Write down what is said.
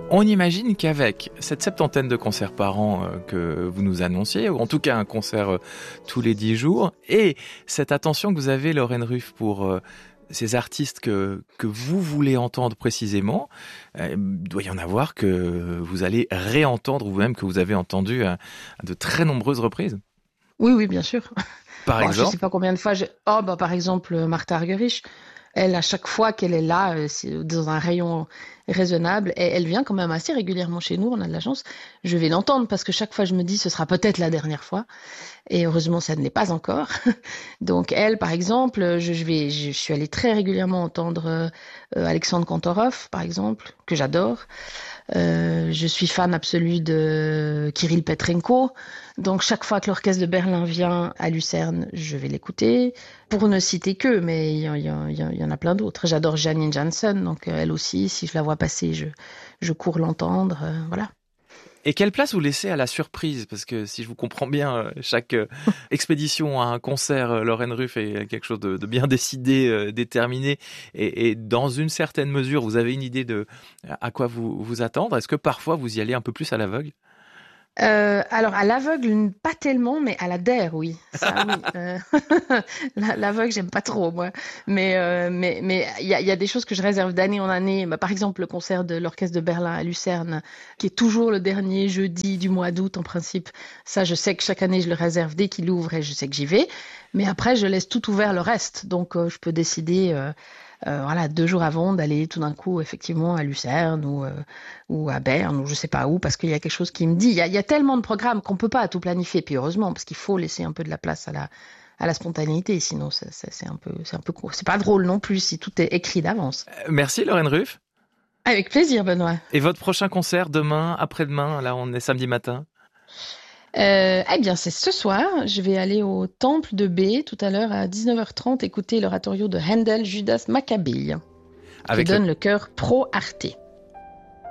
On imagine qu'avec cette septantaine de concerts par an que vous nous annonciez, ou en tout cas un concert tous les 10 jours, et cette attention que vous avez, Lorraine Ruff, pour ces artistes que vous voulez entendre précisément, il doit y en avoir que vous allez réentendre, ou même que vous avez entendu à de très nombreuses reprises. Oui, bien sûr. Par Bon, je sais exemple, pas combien de fois. Par exemple, Martha Argerich, elle, à chaque fois qu'elle est là, dans un rayon raisonnable, et elle vient quand même assez régulièrement chez nous, on a de la chance. Je vais l'entendre parce que chaque fois, je me dis, ce sera peut-être la dernière fois. Et heureusement, ça ne l'est pas encore. Donc, elle, par exemple, je suis allée très régulièrement entendre Alexandre Kantorov, par exemple, que j'adore. Je suis fan absolue de Kirill Petrenko. Donc, chaque fois que l'Orchestre de Berlin vient à Lucerne, je vais l'écouter. Pour ne citer que, mais il y en a plein d'autres. J'adore Janine Janssen, donc elle aussi, si je la vois passer, je cours l'entendre. Voilà. et quelle place vous laissez à la surprise? Parce que si je vous comprends bien, chaque expédition à un concert, Lorraine Ruff, est quelque chose de bien décidé, déterminé, et dans une certaine mesure, vous avez une idée de à quoi vous attendre. Est-ce que parfois vous y allez un peu plus à l'aveugle? Alors à l'aveugle pas tellement, mais à la der oui, ça oui. L'aveugle j'aime pas trop moi, mais il y a des choses que je réserve d'année en année. Bah, par exemple le concert de l'Orchestre de Berlin à Lucerne, qui est toujours le dernier jeudi du mois d'août en principe. Ça je sais que chaque année je le réserve dès qu'il ouvre et je sais que j'y vais. Mais après je laisse tout ouvert le reste, donc je peux décider. Voilà, 2 jours avant d'aller tout d'un coup effectivement à Lucerne ou à Berne ou je sais pas où parce qu'il y a quelque chose qui me dit. Il y a tellement de programmes qu'on peut pas tout planifier, puis heureusement parce qu'il faut laisser un peu de la place à la spontanéité, sinon c'est un peu c'est pas drôle non plus si tout est écrit d'avance. Merci Lorraine Ruff. Avec plaisir, Benoît. Et votre prochain concert demain, après-demain, là on est samedi matin. Eh bien, c'est ce soir. Je vais aller au Temple de B tout à l'heure à 19h30 écouter l'oratorio de Handel Judas Maccabée qui Avec le donne le chœur Pro Arte.